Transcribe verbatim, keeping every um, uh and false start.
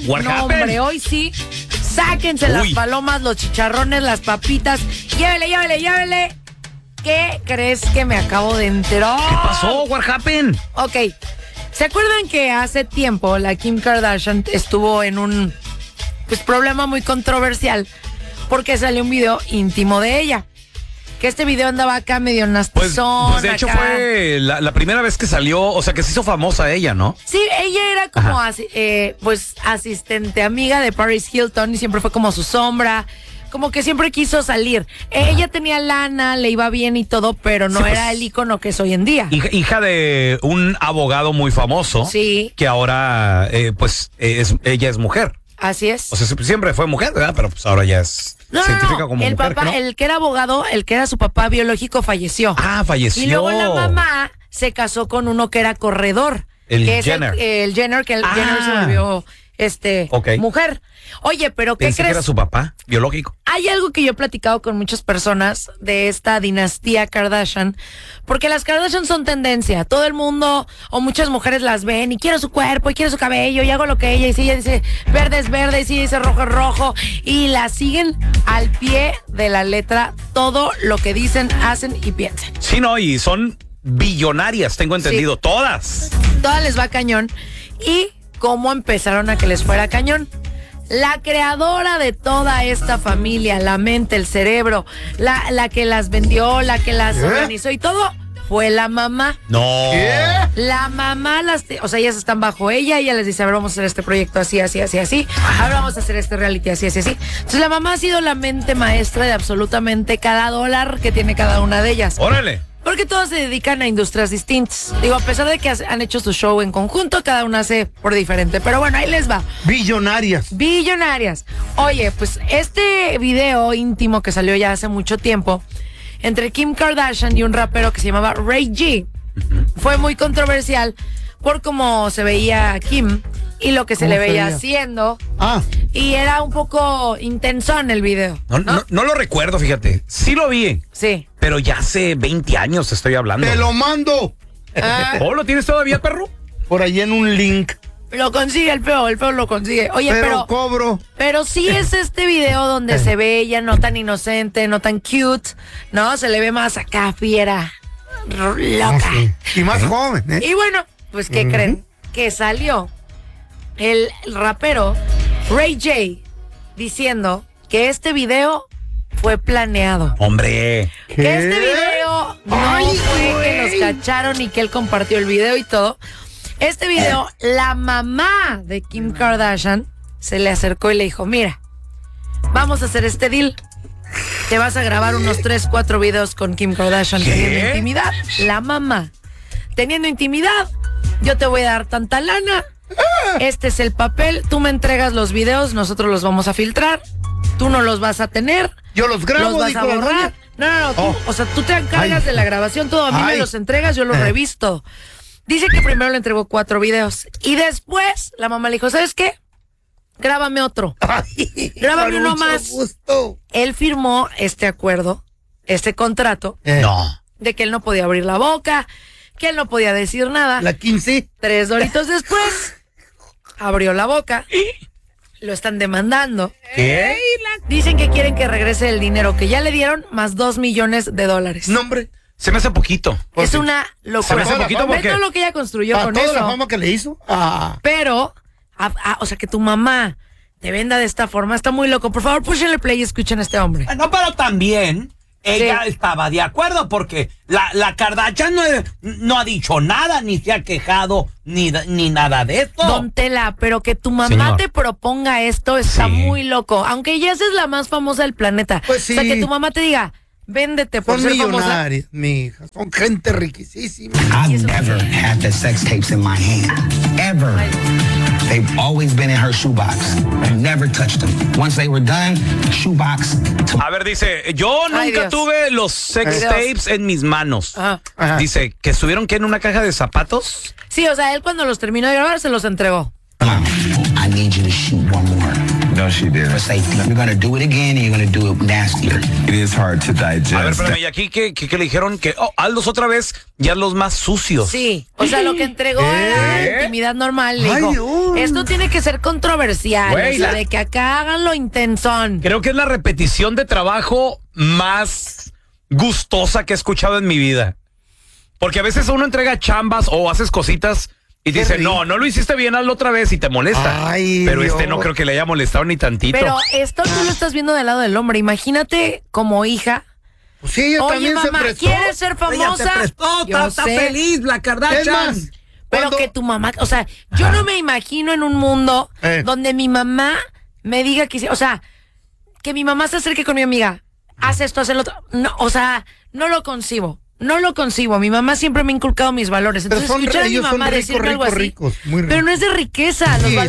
What no, happened? hombre, hoy sí. Sáquense Uy. las palomas, los chicharrones, las papitas. Llévele, llévele, llévele. ¿Qué crees que me acabo de enterar? ¿Qué pasó? What happened? Ok. ¿Se acuerdan que hace tiempo la Kim Kardashian estuvo en un pues, problema muy controversial porque salió un video íntimo de ella? Que este video andaba acá medio Pues, nastizón. pues de hecho acá. fue la, la primera vez que salió, o sea, que se hizo famosa ella, ¿no? Sí, ella era como asi- eh, pues asistente amiga de Paris Hilton y siempre fue como su sombra. Como que siempre quiso salir. Ella tenía lana, le iba bien y todo, pero no Sí, pues, era el ícono que es hoy en día. Hija, hija de un abogado muy famoso. Sí. Que ahora, eh, pues, eh, es, ella es mujer. Así es. O sea, siempre fue mujer, ¿verdad? Pero pues ahora ya es... No, se no, identifica no. como El mujer, papá, ¿no? el que era abogado, el que era su papá biológico falleció. Ah, falleció. Y luego la mamá se casó con uno que era corredor. El que es Jenner. El, el Jenner, que el Ah. Jenner se volvió este Ok. mujer. Oye, pero ¿qué Pensé que crees? era su papá biológico. Hay algo que yo he platicado con muchas personas de esta dinastía Kardashian, porque las Kardashian son tendencia. Todo el mundo o muchas mujeres las ven y quiero su cuerpo y quiero su cabello y hago lo que ella, y si ella dice verde es verde y si ella dice rojo es rojo, y la siguen al pie de la letra todo lo que dicen, hacen y piensan. Sí, no, y son billonarias, tengo entendido, todas. Todas les va cañón. ¿Y cómo empezaron a que les fuera cañón? La creadora de toda esta familia, la mente, el cerebro, la, la que las vendió, la que las ¿Eh? organizó y todo, fue la mamá. No. La mamá, las, o sea, ellas están bajo ella, ella les dice, a ver, vamos a hacer este proyecto así, así, así, así, a ver, vamos a hacer este reality así, así, así. Entonces la mamá ha sido la mente maestra de absolutamente cada dólar que tiene cada una de ellas. Órale. Porque todos se dedican a industrias distintas. Digo, a pesar de que han hecho su show en conjunto, cada una hace por diferente. Pero bueno, ahí les va. Billonarias. Billonarias. Oye, pues este video íntimo que salió ya hace mucho tiempo entre Kim Kardashian y un rapero que se llamaba Ray G fue muy controversial por cómo se veía a Kim y lo que se ¿Cómo le se veía veía? haciendo. Ah, Y era un poco intensón el video. No, no, no lo recuerdo, fíjate. Sí lo vi, Sí. pero ya hace veinte años estoy hablando. te lo mando Ah, ¿Oh, lo tienes todavía, perro? por ahí en un link. lo consigue el feo, el feo lo consigue. Oye, Pero, pero... cobro. Pero sí es este video donde se ve ella no tan inocente, no tan cute, ¿no? Se le ve más acá, fiera, r- loca. Ah, sí. Y más joven, ¿eh? Y bueno, pues ¿qué Ujú. creen? Que salió el rapero Ray J diciendo que este video fue planeado. Hombre. Que este video no Ay, fue güey. que los cacharon y que él compartió el video y todo. Este video, la mamá de Kim Kardashian se le acercó y le dijo, mira, vamos a hacer este deal. Te vas a grabar unos tres, cuatro videos con Kim Kardashian ¿Qué? teniendo intimidad. La mamá, teniendo intimidad, yo te voy a dar tanta lana. Este es el papel, tú me entregas los videos, nosotros los vamos a filtrar. Tú no los vas a tener. Yo los grabo, Los vas dijo a la borrar. doña. No, no, no. tú- Oh. o sea, tú te encargas Ay. de la grabación, todo. A mí me Ay. los entregas, yo los Eh. revisto. Dice que primero le entregó cuatro videos. Y después la mamá le dijo, ¿sabes qué? Grábame otro. Ay, Grábame con uno mucho más. gusto. Él firmó este acuerdo, este contrato, Eh, No. de que él no podía abrir la boca, que él no podía decir nada. La quince. Tres doritos después, abrió la boca. Lo están demandando. ¿Qué? Dicen que quieren que regrese el dinero que ya le dieron, más dos millones de dólares. Nombre. Se me hace poquito. Es una Se me locura. hace poquito Ve porque... todo lo que ella construyó Para con toda eso. la fama que le hizo. Ah. Pero, a- a- o sea, que tu mamá te venda de esta forma, está muy loco. Por favor, púchenle play y escuchen a este hombre. No, pero también ella Sí. estaba de acuerdo porque la, la Kardashian no, no ha dicho nada, ni se ha quejado, ni, ni nada de esto. Don Tela, pero que tu mamá Señor. te proponga esto está Sí. muy loco. Aunque ella es la más famosa del planeta. Pues sí. O sea, que tu mamá te diga, véndete por Son ser famosa. millonarias, mi hija. Son gente riquísima. I've never had the sex tapes in my hand. Ever. They've always been in her shoebox. I never touched them. Once they were done, shoebox to A ver, dice, yo nunca Ay, Dios. tuve los sex Dios. tapes en mis manos. Ajá. Ajá. Dice, ¿que estuvieron que en una caja de zapatos? Sí, o sea, él cuando los terminó de grabar se los entregó. Mom, I need you to shoot one more. No, she did. For safety. You're gonna do it again and you're gonna do it nastier. It is hard to digest. A ver, espérame, y aquí que, que, que le dijeron que, oh, hazlos otra vez, ya los más sucios. Sí, o sea, lo que entregó ¿Eh? era intimidad normal. Le Ay, dijo, Dios. esto tiene que ser controversial, Güey, o sea, la- de que acá hagan lo intensón. Creo que es la repetición de trabajo más gustosa que he escuchado en mi vida. Porque a veces uno entrega chambas o haces cositas y Qué dice, rico. no, no lo hiciste bien, hazlo otra vez y te molesta. Ay, Pero Dios. este no creo que le haya molestado ni tantito. Pero esto tú lo estás viendo del lado del hombre. Imagínate como hija. Pues sí, ella Oye, también mamá, se prestó. ¿quieres ser Ella famosa? se prestó, Yo está, está sé, feliz la Es Kardashian. más, pero cuando- que tu mamá, o sea, yo no me imagino en un mundo Eh. donde mi mamá me diga que, o sea, que mi mamá se acerque con mi amiga, haz esto, haz el otro. No, o sea, no lo concibo. No lo concibo. Mi mamá siempre me ha inculcado mis valores. Pero Entonces, son- escuchar a mi ellos son mamá ricos, decirme algo ricos, así. ricos, muy Pero no es de riqueza. Los Sí, valores